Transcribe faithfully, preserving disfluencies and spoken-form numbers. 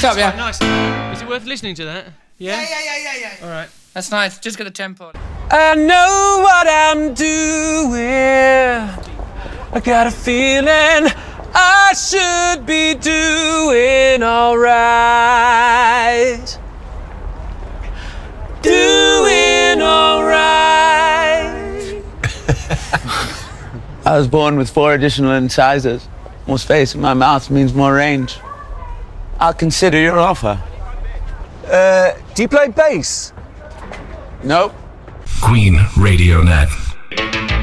up, yeah. Nice. Is it worth listening to that? Yeah? Yeah, yeah, yeah, yeah, yeah. All right. That's nice. Just get the tempo. I know what I'm doing. I got a feeling I should be doing all right. Doing all right. I was born with four additional incisors. More space in my mouth means more range. I'll consider your offer. Uh, do you play bass? Nope. Queen Radio Net.